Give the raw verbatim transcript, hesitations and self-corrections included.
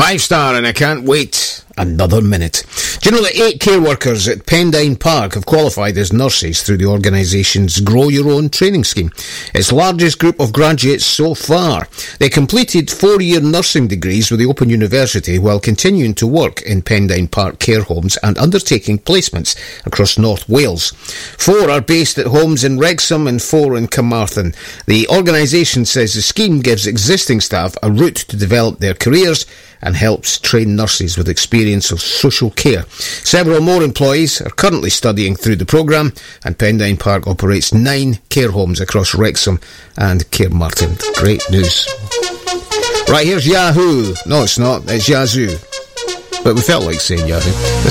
Five star, and I can't wait another minute. Do you know that eight care workers at Pendine Park have qualified as nurses through the organisation's Grow Your Own training scheme? Its largest group of graduates so far. They completed four-year nursing degrees with the Open University while continuing to work in Pendine Park care homes and undertaking placements across North Wales. Four are based at homes in Wrexham and four in Carmarthen. The organisation says the scheme gives existing staff a route to develop their careers and helps train nurses with experience of social care. Several more employees are currently studying through the programme, and Pendine Park operates nine care homes across Wrexham and Carmarthen. Great news. Right, here's Yahoo. No, it's not. It's Yazoo. But we felt like saying Yahoo.